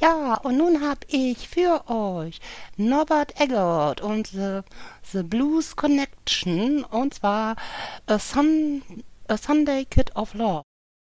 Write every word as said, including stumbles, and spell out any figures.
Ja, und nun hab ich für euch Norbert Eggert und The, The Blues Connection und zwar A, Sun, A Sunday Kid of Love.